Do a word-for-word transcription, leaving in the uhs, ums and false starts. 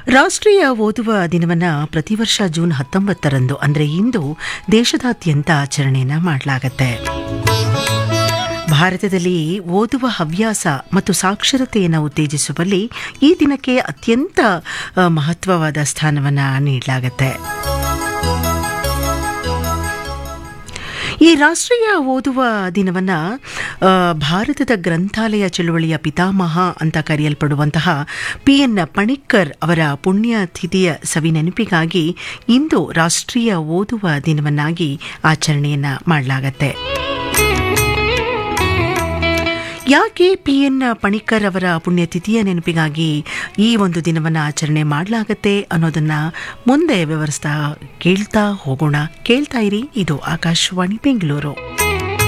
ರಾಷ್ಟ್ರೀಯ ಓದುವ ದಿನವನ್ನು ಪ್ರತಿ ವರ್ಷ ಜೂನ್ ಹತ್ತೊಂಬತ್ತರಂದು ಅಂದರೆ ಇಂದು ದೇಶದಾದ್ಯಂತ ಆಚರಣೆಯನ್ನು ಮಾಡಲಾಗತ್ತೆ. ಭಾರತದಲ್ಲಿ ಓದುವ ಹವ್ಯಾಸ ಮತ್ತು ಸಾಕ್ಷರತೆಯನ್ನು ಉತ್ತೇಜಿಸುವಲ್ಲಿ ಈ ದಿನಕ್ಕೆ ಅತ್ಯಂತ ಮಹತ್ವವಾದ ಸ್ಥಾನವನ್ನು ನೀಡಲಾಗತ್ತೆ. ಈ ರಾಷ್ಟ್ರೀಯ ಓದುವ ದಿನವನ್ನು ಭಾರತದ ಗ್ರಂಥಾಲಯ ಚಳುವಳಿಯ ಪಿತಾಮಹ ಅಂತ ಕರೆಯಲ್ಪಡುವಂತಹ ಪಿ ಎನ್ ಪಣಿಕ್ಕರ್ ಅವರ ಪುಣ್ಯತಿಥಿಯ ಸವಿನೆನಪಿಗಾಗಿ ಇಂದು ರಾಷ್ಟ್ರೀಯ ಓದುವ ದಿನವನ್ನಾಗಿ ಆಚರಣೆಯನ್ನು ಮಾಡಲಾಗತ್ತೆ. ಯಾಕೆ ಪಿ ಎನ್ ಪಣಿಕ್ಕರ್ ಅವರ ಪುಣ್ಯತಿಥಿಯ ನೆನಪಿಗಾಗಿ ಈ ಒಂದು ದಿನವನ್ನು ಆಚರಣೆ ಮಾಡಲಾಗತ್ತೆ ಅನ್ನೋದನ್ನು ಮುಂದೆ ವಿವರಿಸ್ತಾ ಕೇಳ್ತಾ ಹೋಗೋಣ. ಕೇಳ್ತಾ ಇರಿ, ಇದು ಆಕಾಶವಾಣಿ ಬೆಂಗಳೂರು.